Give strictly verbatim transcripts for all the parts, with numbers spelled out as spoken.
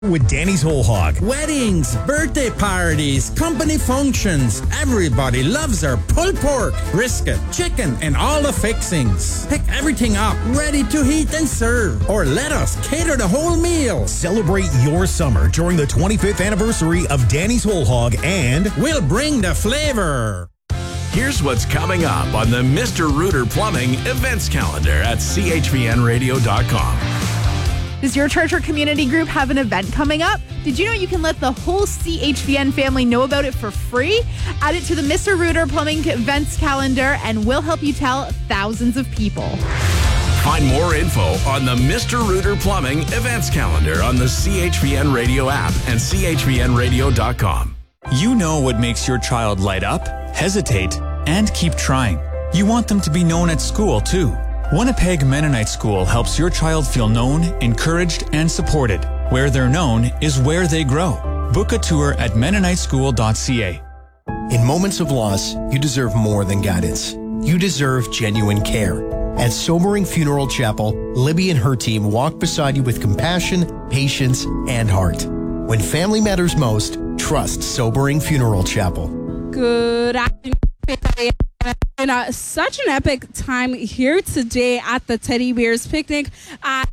With Danny's Whole Hog. Weddings, birthday parties, company functions. Everybody loves our pulled pork, brisket, chicken, and all the fixings. Pick everything up, ready to heat and serve. Or let us cater the whole meal. Celebrate your summer during the twenty-fifth anniversary of Danny's Whole Hog, and we'll bring the flavor. Here's what's coming up on the Mister Rooter Plumbing events calendar at C H V N radio dot com. Does your church or community group have an event coming up? Did you know you can let the whole C H V N family know about it for free? Add it to the Mister Rooter Plumbing events calendar and we'll help you tell thousands of people. Find more info on the Mister Rooter Plumbing events calendar on the C H V N Radio app and C H V N radio dot com. You know what makes your child light up, hesitate, and keep trying. You want them to be known at school, too. Winnipeg Mennonite School helps your child feel known, encouraged, and supported. Where they're known is where they grow. Book a tour at mennonite school dot c a. In moments of loss, you deserve more than guidance. You deserve genuine care. At Sobering Funeral Chapel, Libby and her team walk beside you with compassion, patience, and heart. When family matters most, trust Sobering Funeral Chapel. Good afternoon. And uh, such an epic time here today at the Teddy Bears Picnic at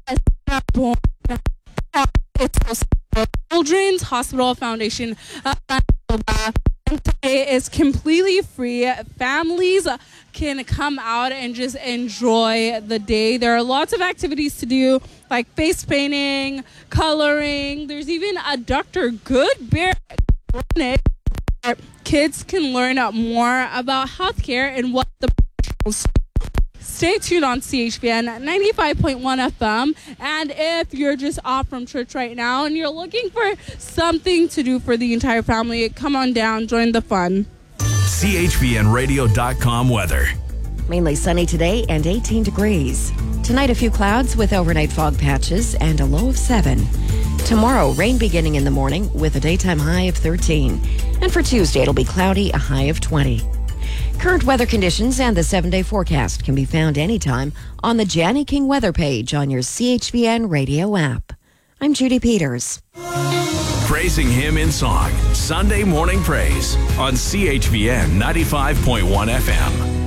Children's Hospital Foundation. Uh, it is completely free. Families can come out and just enjoy the day. There are lots of activities to do, like face painting, coloring. There's even a Doctor Good Bear clinic. Kids can learn more about healthcare and what the professionals do. Stay tuned on C H V N ninety-five point one F M. And if you're just off from church right now and you're looking for something to do for the entire family, come on down, join the fun. C H V N radio dot com weather. Mainly sunny today and eighteen degrees. Tonight, a few clouds with overnight fog patches and a low of seven. Tomorrow, rain beginning in the morning with a daytime high of thirteen. And for Tuesday, it'll be cloudy, a high of twenty. Current weather conditions and the seven-day forecast can be found anytime on the Janny King weather page on your C H V N radio app. I'm Judy Peters. Praising him in song, Sunday Morning Praise on C H V N ninety-five point one F M.